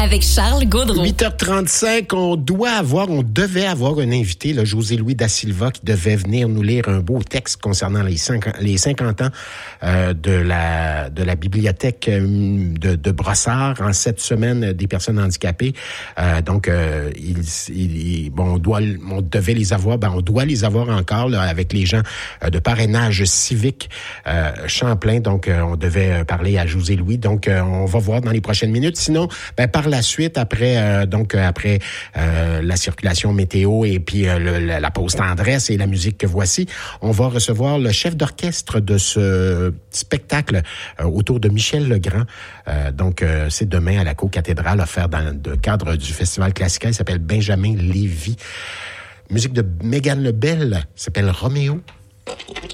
avec Charles Gaudreau. 8h35, on devait avoir un invité, là, José-Louis da Silva, qui devait venir nous lire un beau texte concernant les 50 ans de la bibliothèque de Brossard en cette semaine des personnes handicapées. On devait les avoir, on doit les avoir encore là, avec les gens de parrainage civique Champlain. Donc, on devait parler à José-Louis. Donc, on va voir dans les prochaines minutes. Sinon, par la suite, après la circulation météo et puis la pause tendresse et la musique que voici, on va recevoir le chef d'orchestre de ce spectacle autour de Michel Legrand. C'est demain à la Co-cathédrale, offert dans le cadre du Festival Classical. Il s'appelle Benjamin Lévy. Musique de Mégane Lebel, s'appelle Roméo.